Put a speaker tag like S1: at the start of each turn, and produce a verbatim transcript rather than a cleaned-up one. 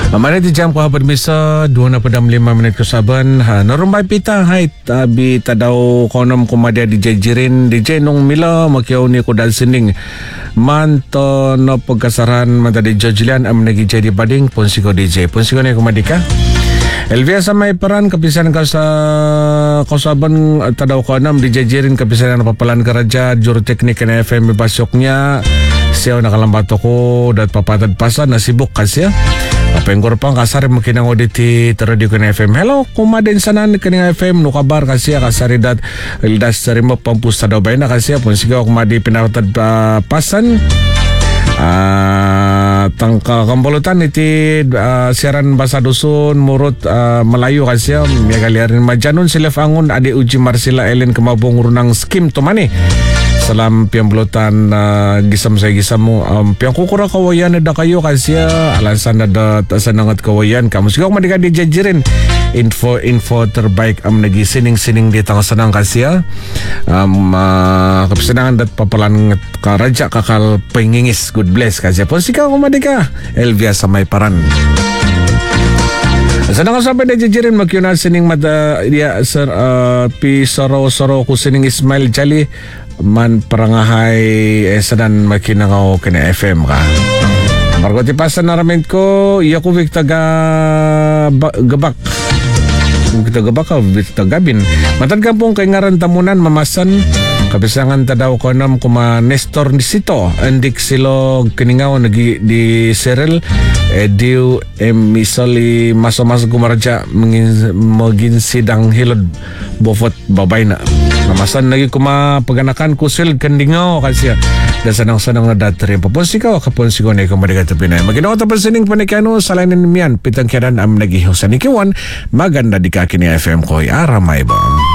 S1: Mana di jam ko habad misa dua na padam lima menit ke saban ha narumbay pita hai tabi tadaw konom kumadya di jajirin di jenong mila makiyaw ni ko dal sining manto no pagkasaran manta di jajilian am nagi jadi bading ponsiko D J ponsiko ni kumadika Elvia sa may paran kapisan ka sa kausaban tadaw konam di jajirin kapisan na papalan ka raja juro teknik na F M basok niya siyaw nakalambato ko dat papatad pasan nasibuk kasya Apengor pang kasar makinang oditi radio kan F M. Hello, kumaden sanan kaning F M no kabar kasya kasari dat ildas sarimo pampusta daw bay na kasya pun sigaw kumadi pinartad uh, pasan uh, tangka kambulutan iti uh, siaran basa dusun murut uh, Melayu kasya miagaliarin majanun sila fangun adi uji Marsila Ellen kemabong runang skim to mani salam piang bulutan uh, gisam saya gisam mo um, piang kukura kawayan ada kayo kasya alasan ada sanangat kawayan kamu siguro madika di jajirin info info terbaik am nagi sining sining di tang sanang kasya um, uh, kesenangan dat papalan ka raja kakal pengingis good bless kasya pun siguro madika Elvia samay paran Sanang sampai di jajirin makyuna sining mata dia ser uh, pi soro-soro ku sining Ismail Jali man parangahay eh, sadan makinakaw kina F M ka. Margo ti pasan naramit ko iya ko wik taga ba, gabak. Kita gabak ka wik tagabin. Matan kampong kay ngaran tamunan mamasan kabisangan tadaw ko nam kuma Nestor Nisito andik silo kiningaw nagi di Serel ediu emisali maso-maso kumarja mengin magin sidang hilod bofot babay na namasan lagi kuma paganakan kusil kendingaw kasya da sanang-sanang na datri papon sikaw kapon sikaw na ikaw madigat Pinay maginaw tapos sining panikano salainin miyan pitang kianan am nagihiw sa nikiwan maganda di kakin ni F M ko aramay ba